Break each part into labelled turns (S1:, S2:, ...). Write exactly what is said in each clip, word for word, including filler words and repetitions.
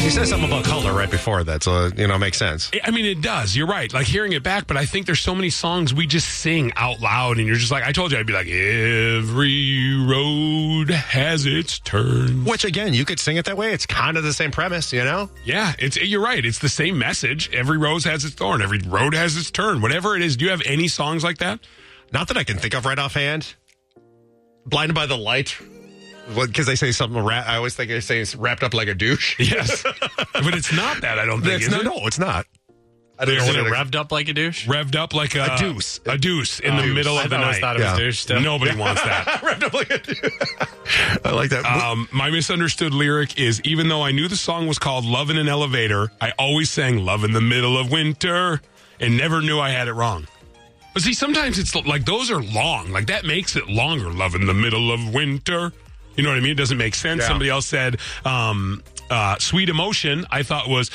S1: He says something about color right before that, so, you know, it makes sense.
S2: I mean, it does. You're right. Like, hearing it back, but I think there's so many songs we just sing out loud, and you're just like, I told you, I'd be like, every road has its turn.
S1: Which, again, you could sing it that way. It's kind of the same premise, you know?
S2: Yeah, it's you're right. It's the same message. Every rose has its thorn. Every road has its turn. Whatever it is. Do you have any songs like that?
S1: Not that I can think of right offhand. Blinded by the Light. Because they say something, ra- I always think they say it's wrapped up like a douche.
S2: Yes. But it's not that, I don't think,
S1: It's
S2: is
S1: not,
S2: it?
S1: No, it's not. I
S3: Is
S1: know
S3: it
S1: what it-
S3: revved up like a douche?
S2: Revved up like a,
S1: A deuce.
S2: A deuce in
S1: A
S2: the
S1: deuce.
S2: middle of
S3: I've
S2: the
S3: always
S2: night.
S3: thought it was
S1: Yeah.
S3: douche still.
S2: Nobody wants that.
S1: Wrapped up like a douche. I like that.
S2: Um, my misunderstood lyric is, even though I knew the song was called Love in an Elevator, I always sang Love in the Middle of Winter and never knew I had it wrong. But see, sometimes it's like those are long. Like that makes it longer. Love in the Middle of Winter. You know what I mean? It doesn't make sense.
S1: Yeah.
S2: Somebody else said, um, uh, Sweet Emotion, I thought was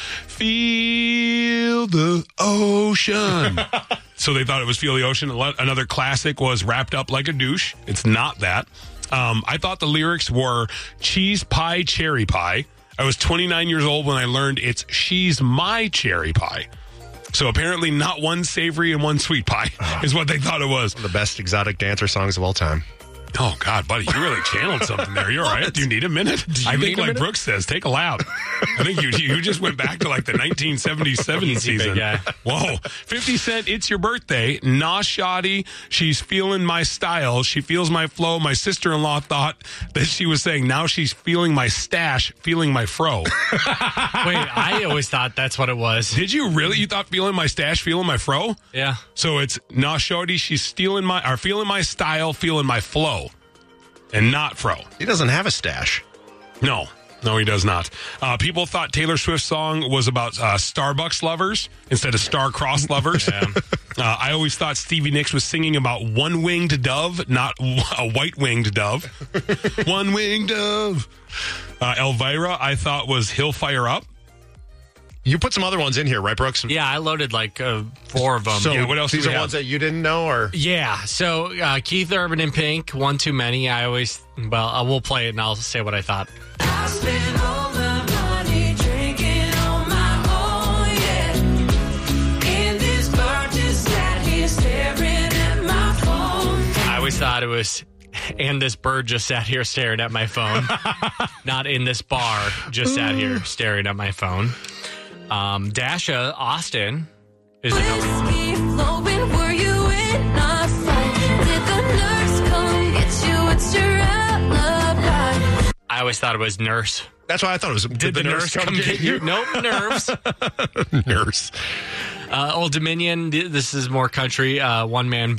S2: Feel the Ocean. So they thought it was Feel the Ocean. Another classic was Wrapped Up Like a Douche. It's not that. Um, I thought the lyrics were cheese pie, cherry pie. I was twenty-nine years old when I learned it's she's my cherry pie. So apparently not one savory and one sweet pie is what they thought it was.
S1: The best exotic dancer songs of all time.
S2: Oh, God, buddy, you really channeled something there. You're all right. Do you need a minute? I
S1: need
S2: think,
S1: a
S2: like
S1: minute?
S2: Brooks says, take a lap. I think you you just went back to like the nineteen seventy-seven
S3: Easy,
S2: season.
S3: big guy.
S2: Whoa. fifty Cent, It's Your Birthday. Nah, shoddy. She's feeling my style. She feels my flow. My sister-in-law thought that she was saying, now she's feeling my stash, feeling my fro.
S3: Wait, I always thought that's what it was.
S2: Did you really? You thought feeling my stash, feeling my fro?
S3: Yeah.
S2: So it's nah, shorty. She's stealing my, or feeling my style, feeling my flow. And not fro.
S1: He doesn't have a stash.
S2: No, no, he does not. Uh, people thought Taylor Swift's song was about uh, Starbucks lovers instead of star-crossed lovers.
S3: Yeah.
S2: Uh, I always thought Stevie Nicks was singing about one-winged dove, not a white-winged dove. One-winged dove. Uh, Elvira, I thought was He'll Fire Up.
S1: You put some other ones in here, right, Brooks?
S3: Yeah, I loaded like uh, four of them.
S1: So
S2: Yeah, what else do
S1: these
S2: we
S1: are
S2: have?
S1: ones that you didn't know, or
S3: Yeah, so uh, Keith Urban and Pink, One Too Many. I always, well, I will play it and I'll say what I thought.
S4: I spent all my money drinking on my own, yeah. And this bird just sat here staring at my phone.
S3: I always thought it was, and this bird just sat here staring at my phone. Not in this bar, just sat here staring at my phone. Um, Dasha Austin is another.
S4: Whiskey flowing, were you in a fight? Did the nurse come get you? What's your alibi?
S3: I always thought it was Nurse.
S1: that's why I thought it was.
S3: Did the, nurse, come get you? Nope, Nerves.
S1: Nurse.
S3: Uh, Old Dominion, th- this is more country. Uh, One Man Band.